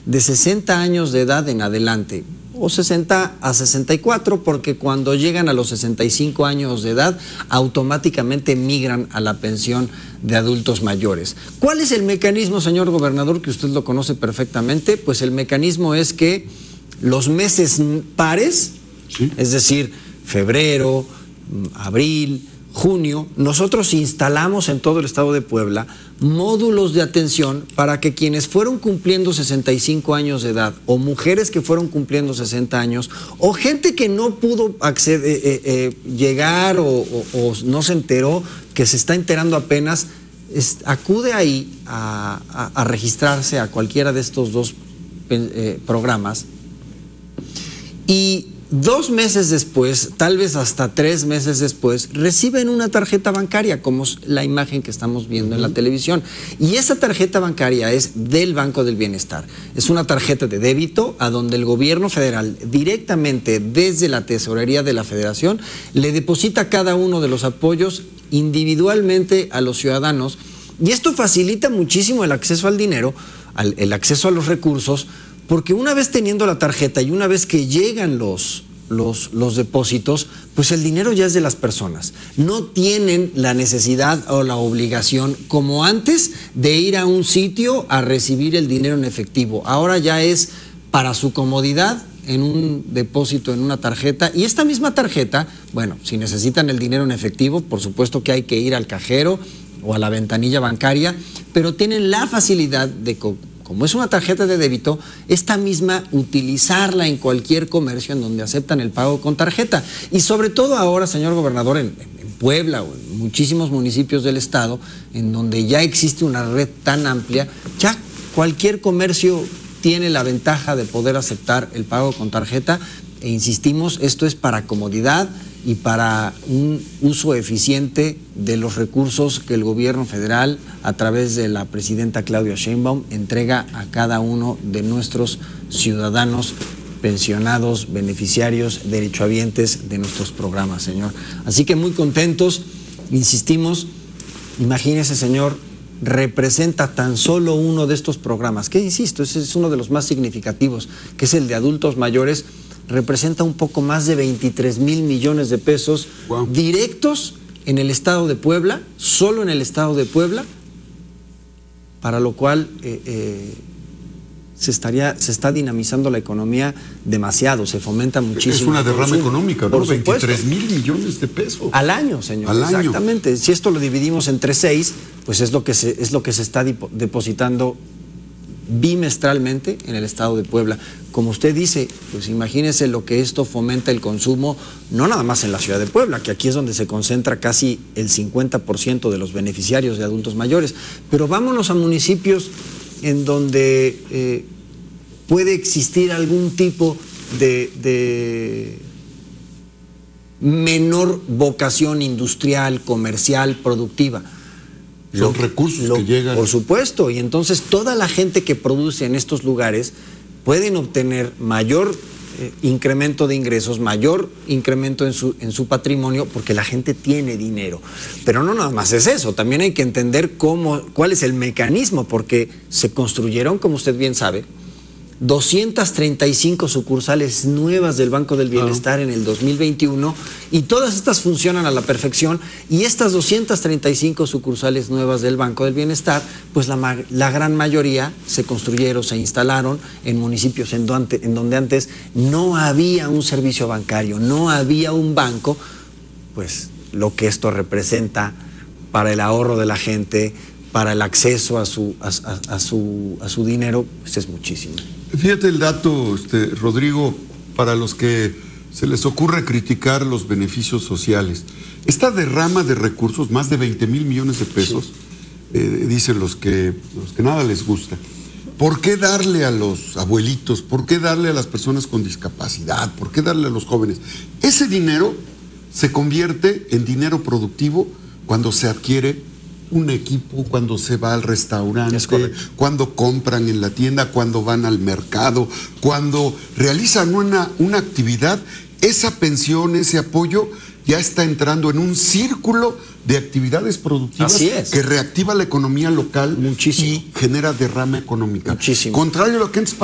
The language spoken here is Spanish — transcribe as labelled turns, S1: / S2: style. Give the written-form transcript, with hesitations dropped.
S1: de 60 años de edad en adelante, o 60 a 64, porque cuando llegan a los 65 años de edad, automáticamente migran a la pensión de adultos mayores. ¿Cuál es el mecanismo, señor gobernador, que usted lo conoce perfectamente? Pues el mecanismo es que los meses pares, ¿sí?, es decir, febrero, abril, junio, nosotros instalamos en todo el estado de Puebla módulos de atención para que quienes fueron cumpliendo 65 años de edad, o mujeres que fueron cumpliendo 60 años, o gente que no pudo llegar o no se enteró, que se está enterando apenas, acude ahí a registrarse a cualquiera de estos dos programas, y 2 meses después, tal vez hasta 3 meses después, reciben una tarjeta bancaria, como es la imagen que estamos viendo en la televisión. Y esa tarjeta bancaria es del Banco del Bienestar. Es una tarjeta de débito a donde el gobierno federal, directamente desde la tesorería de la federación, le deposita cada uno de los apoyos individualmente a los ciudadanos. Y esto facilita muchísimo el acceso al dinero, el acceso a los recursos, porque una vez teniendo la tarjeta y una vez que llegan los depósitos, pues el dinero ya es de las personas. No tienen la necesidad o la obligación, como antes, de ir a un sitio a recibir el dinero en efectivo. Ahora ya es para su comodidad, en un depósito, en una tarjeta. Y esta misma tarjeta, bueno, si necesitan el dinero en efectivo, por supuesto que hay que ir al cajero o a la ventanilla bancaria, pero tienen la facilidad de, como es una tarjeta de débito, esta misma utilizarla en cualquier comercio en donde aceptan el pago con tarjeta. Y sobre todo ahora, señor gobernador, en Puebla o en muchísimos municipios del estado, en donde ya existe una red tan amplia, ya cualquier comercio tiene la ventaja de poder aceptar el pago con tarjeta. E insistimos, esto es para comodidad y para un uso eficiente de los recursos que el gobierno federal, a través de la presidenta Claudia Sheinbaum, entrega a cada uno de nuestros ciudadanos, pensionados, beneficiarios, derechohabientes de nuestros programas, señor. Así que muy contentos, insistimos. Imagínese, señor, representa tan solo uno de estos programas, que insisto, ese es uno de los más significativos, que es el de adultos mayores. Representa un poco más de 23,000 millones de pesos, wow, directos en el estado de Puebla, solo en el estado de Puebla, para lo cual se está dinamizando la economía demasiado, se fomenta muchísimo.
S2: Es una derrama económica, ¿no? 23,000 millones de pesos.
S1: Al año, señor.
S2: Al año.
S1: Exactamente. Si esto lo dividimos entre 6, pues es lo que se está depositando bimestralmente en el estado de Puebla. Como usted dice, pues imagínese lo que esto fomenta el consumo, no nada más en la ciudad de Puebla, que aquí es donde se concentra casi el 50% de los beneficiarios de adultos mayores, pero vámonos a municipios en donde puede existir algún tipo de menor vocación industrial, comercial, productiva.
S2: Son recursos que llegan.
S1: Por supuesto, y entonces toda la gente que produce en estos lugares pueden obtener mayor incremento de ingresos, mayor incremento en su patrimonio, porque la gente tiene dinero. Pero no nada más es eso, también hay que entender cuál es el mecanismo, porque se construyeron, como usted bien sabe, 235 sucursales nuevas del Banco del Bienestar en el 2021, y todas estas funcionan a la perfección, y estas 235 sucursales nuevas del Banco del Bienestar, pues la gran mayoría se construyeron, se instalaron en municipios en donde antes no había un servicio bancario, no había un banco. Pues lo que esto representa para el ahorro de la gente, para el acceso a su dinero, pues es muchísimo.
S2: Fíjate el dato, Rodrigo, para los que se les ocurre criticar los beneficios sociales. Esta derrama de recursos, más de 20,000 millones de pesos, sí, dicen los que nada les gusta. ¿Por qué darle a los abuelitos? ¿Por qué darle a las personas con discapacidad? ¿Por qué darle a los jóvenes? Ese dinero se convierte en dinero productivo cuando se adquiere un equipo, cuando se va al restaurante, cuando compran en la tienda, cuando van al mercado, cuando realizan una actividad. Esa pensión, ese apoyo ya está entrando en un círculo de actividades productivas que reactiva la economía local. Muchísimo. Y genera derrama económica.
S1: Muchísimo.
S2: Contrario a lo que antes